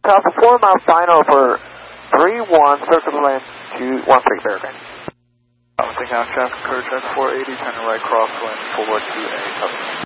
Top of 4 mile final for 3-1, circle the lane, 213 Bearcat. Taking out traffic, clear track 480, turning right crosswind, 428.